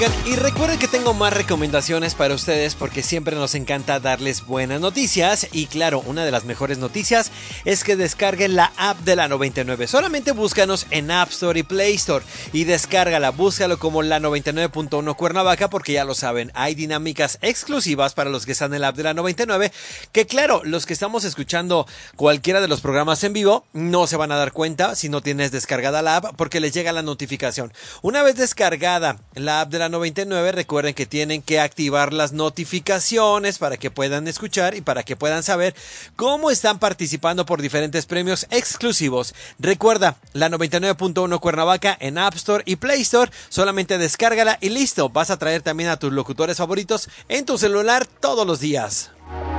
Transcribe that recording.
Y recuerden que tengo más recomendaciones para ustedes porque siempre nos encanta darles buenas noticias. Y claro, una de las mejores noticias es que descarguen la app de la 99. Solamente búscanos en App Store y Play Store y descárgala, búscalo como la 99.1 Cuernavaca, porque ya lo saben, hay dinámicas exclusivas para los que están en la app de la 99, que claro, los que estamos escuchando cualquiera de los programas en vivo no se van a dar cuenta si no tienes descargada la app, porque les llega la notificación. Una vez descargada la app de la 99, recuerden que tienen que activar las notificaciones para que puedan escuchar y para que puedan saber cómo están participando por diferentes premios exclusivos. Recuerda, la 99.1 Cuernavaca en App Store y Play Store, solamente descárgala y listo, vas a traer también a tus locutores favoritos en tu celular todos los días.